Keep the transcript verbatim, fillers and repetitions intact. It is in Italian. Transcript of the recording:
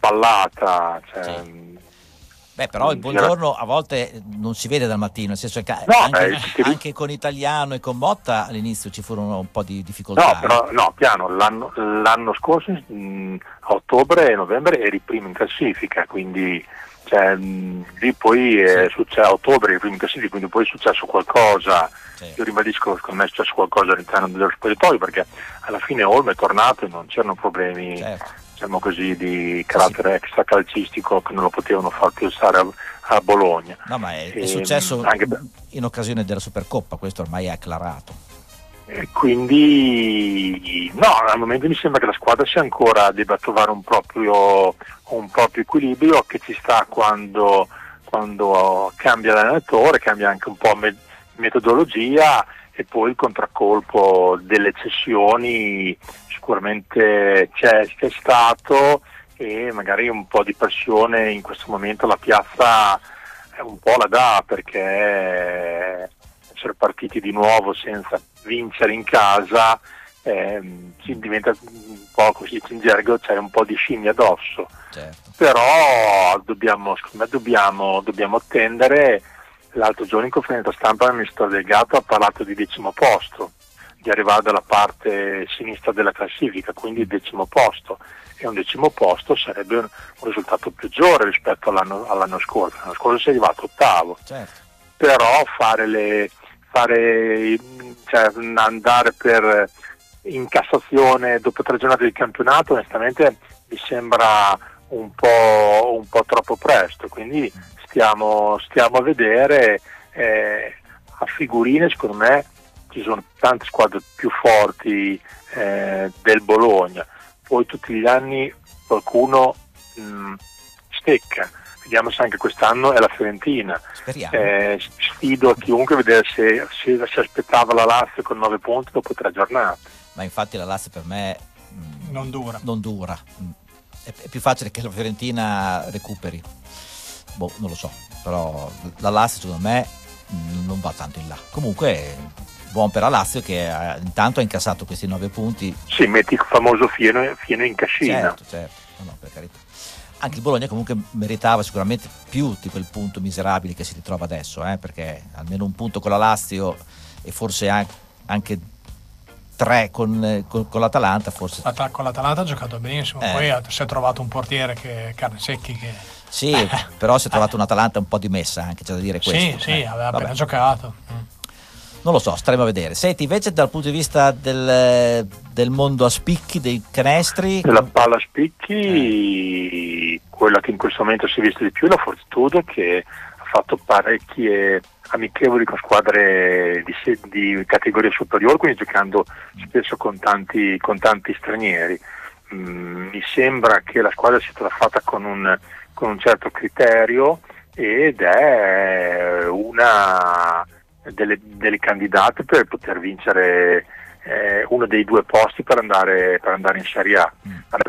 spallata, cioè, sì. Beh, però il buongiorno a volte non si vede dal mattino, nel senso che no, anche, eh, anche con Italiano e con Motta all'inizio ci furono un po' di difficoltà. No, però no, piano, l'anno, l'anno scorso mh, a ottobre e novembre eri primo in classifica, quindi cioè, mh, lì poi è sì. successo a ottobre eri primo in classifica, quindi poi è successo qualcosa. Sì. Io ribadisco che secondo me è successo qualcosa all'interno dello spogliatoio, perché alla fine Olmo è tornato e non c'erano problemi, certo. diciamo così, di carattere sì, sì. extra calcistico che non lo potevano far pensare a, a Bologna. No, ma è, e, è successo anche per... in occasione della Supercoppa, questo ormai è acclarato. E quindi no, al momento mi sembra che la squadra sia ancora debba trovare un proprio, un proprio equilibrio che ci sta quando, quando cambia l'allenatore, cambia anche un po' me- metodologia, e poi il contraccolpo delle cessioni sicuramente c'è, c'è stato, e magari un po' di pressione in questo momento la piazza un po' la dà, perché essere partiti di nuovo senza vincere in casa ehm, si diventa un po' così in gergo, c'è un po' di scimmia addosso. Certo. Però dobbiamo, secondo me dobbiamo, dobbiamo attendere. L'altro giorno in conferenza stampa il ministro Del Gatto ha parlato di decimo posto, di arrivare dalla parte sinistra della classifica, quindi il decimo posto, e un decimo posto sarebbe un, un risultato peggiore rispetto all'anno, all'anno scorso. L'anno scorso si è arrivato ottavo. Certo. Però fare le fare cioè andare per in Cassazione dopo tre giornate di campionato onestamente mi sembra un po', un po' troppo presto, quindi stiamo, stiamo a vedere. Eh, a figurine secondo me ci sono tante squadre più forti eh, del Bologna, poi tutti gli anni qualcuno mh, stecca. Vediamo se anche quest'anno è la Fiorentina. Eh, sfido chiunque a vedere se si aspettava la Lazio con nove punti dopo tre giornate. Ma infatti la Lazio per me mh, non dura. Non dura. È, è più facile che la Fiorentina recuperi. Boh, non lo so. Però la Lazio secondo me mh, non va tanto in là. Comunque buon per la Lazio che ha, intanto ha incassato questi nove punti. Sì, metti il famoso fieno, fieno in cascina. Certo, certo. No, no, per carità. Anche il Bologna comunque meritava sicuramente più di quel punto miserabile che si ritrova adesso, eh, perché almeno un punto con la Lazio e forse anche tre con, con, con l'Atalanta forse. Con l'Atalanta ha giocato benissimo, eh. Poi si è trovato un portiere che Carne Secchi che... Sì, però si è trovato un'Atalanta un po' dimessa anche, c'è da dire questo. Sì, sì, eh, aveva vabbè. appena giocato. Non lo so, staremo a vedere. Senti, invece dal punto di vista del, del mondo a spicchi, dei canestri... Della palla a spicchi, eh. quella che in questo momento si è vista di più è la Fortitudo, che ha fatto parecchie amichevoli con squadre di, di categoria superiore, quindi giocando spesso con tanti, con tanti stranieri. Mm, mi sembra che la squadra sia stata fatta con un, con un certo criterio ed è una... Delle, delle candidate per poter vincere eh, uno dei due posti per andare, per andare in Serie A. Mm.